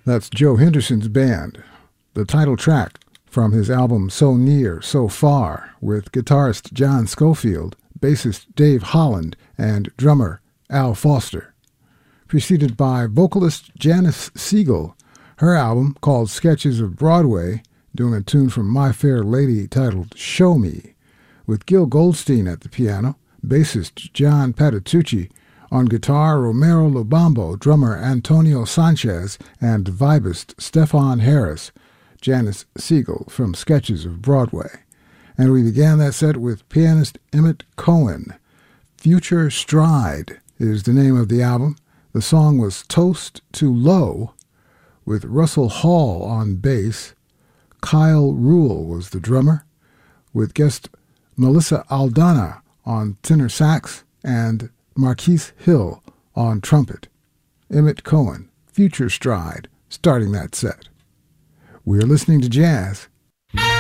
That's Joe Henderson's band. The title track from his album So Near, So Far, with guitarist John Schofield, bassist Dave Holland, and drummer Al Foster. Preceded by vocalist Janice Siegel, her album called Sketches of Broadway, doing a tune from My Fair Lady titled Show Me, with Gil Goldstein at the piano, bassist John Patitucci, on guitar Romero Lobambo, drummer Antonio Sanchez, and vibist Stefan Harris, Janice Siegel from Sketches of Broadway. And we began that set with pianist Emmett Cohen. Future Stride is the name of the album. The song was Toast to Low, with Russell Hall on bass. Kyle Rule was the drummer, with guest Melissa Aldana on tenor sax and Marquise Hill on trumpet. Emmett Cohen, Future Stride, starting that set. We're listening to jazz